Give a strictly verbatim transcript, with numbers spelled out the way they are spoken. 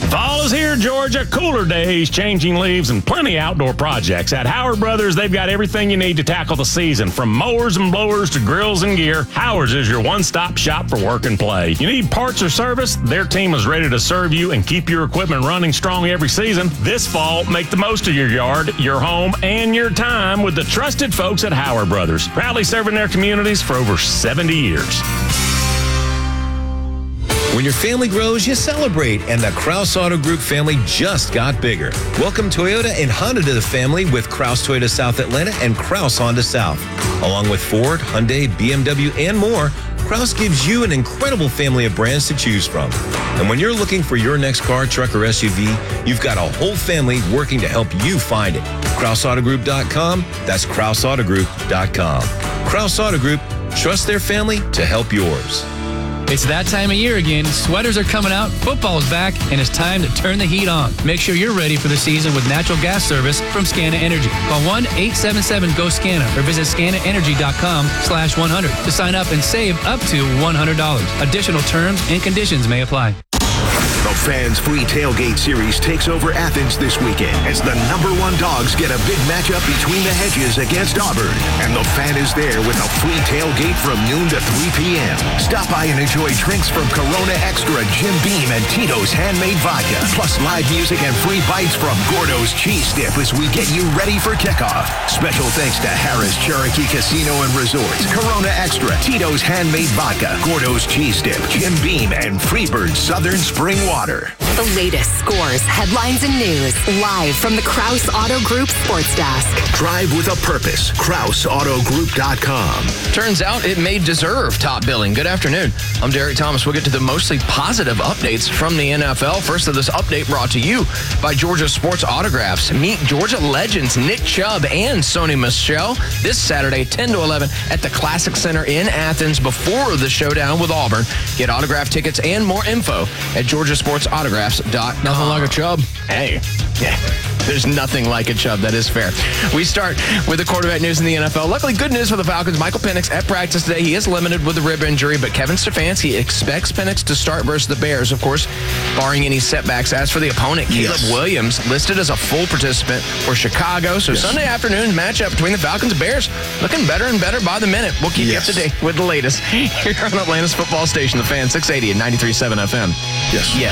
Fall is here, Georgia. Cooler days, changing leaves, and plenty of outdoor projects. At Howard Brothers, they've got everything you need to tackle the season. From mowers and blowers to grills and gear, Howard's is your one-stop shop for work and play. You need parts or service? Their team is ready to serve you and keep your equipment running strong every season. This fall, make the most of your yard, your home, and your time with the trusted folks at Howard Brothers. Proudly serving their communities for over seventy years. When your family grows, you celebrate, and the Kraus Auto Group family just got bigger. Welcome Toyota and Honda to the family with Kraus Toyota South Atlanta and Kraus Honda South. Along with Ford, Hyundai, B M W, and more, Kraus gives you an incredible family of brands to choose from. And when you're looking for your next car, truck, or S U V, you've got a whole family working to help you find it. Kraus Auto Group dot com, that's Kraus Auto Group dot com. Kraus Auto Group, trust their family to help yours. It's that time of year again. Sweaters are coming out, football's back, and it's time to turn the heat on. Make sure you're ready for the season with natural gas service from Scana Energy. Call one eight seven seven GO SCANA or visit scana energy dot com slash one hundred to sign up and save up to one hundred dollars. Additional terms and conditions may apply. The Fans Free Tailgate Series takes over Athens this weekend as the number one dogs get a big matchup between the Hedges against Auburn. And the Fan is there with a free tailgate from noon to three p.m. Stop by and enjoy drinks from Corona Extra, Jim Beam, and Tito's Handmade Vodka. Plus live music and free bites from Gordo's Cheese Dip as we get you ready for kickoff. Special thanks to Harris Cherokee Casino and Resorts, Corona Extra, Tito's Handmade Vodka, Gordo's Cheese Dip, Jim Beam, and Freebird Southern Spring Water. The latest scores, headlines, and news live from the Kraus Auto Group Sports Desk. Drive with a purpose. Kraus Auto Group dot com. Turns out it may deserve top billing. Good afternoon. I'm Derek Thomas. We'll get to the mostly positive updates from the N F L. First of this update brought to you by Georgia Sports Autographs. Meet Georgia legends Nick Chubb and Sony Michel this Saturday, ten to eleven at the Classic Center in Athens before the showdown with Auburn. Get autograph tickets and more info at Georgia Sports Autographs dot com. Nothing like a Chubb. Hey, yeah. There's nothing like a Chubb. That is fair. We start with the quarterback news in the N F L. Luckily, good news for the Falcons. Michael Penix at practice today. He is limited with a rib injury, but Kevin Stefanski expects Penix to start versus the Bears, of course, barring any setbacks. As for the opponent, Caleb Yes. Williams, listed as a full participant for Chicago. So Yes. Sunday afternoon matchup between the Falcons and Bears looking better and better by the minute. We'll keep Yes. you up to date with the latest here on Atlanta's football station, the Fan, six eighty and ninety-three point seven F M. Yes. Yeah.